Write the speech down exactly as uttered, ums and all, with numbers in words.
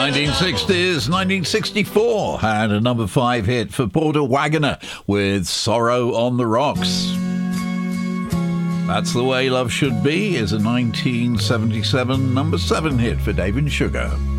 nineteen sixties, nineteen sixty-four had a number five hit for Porter Wagoner with Sorrow on the Rocks. That's the Way Love Should Be is a nineteen seventy-seven number seven hit for David Sugar.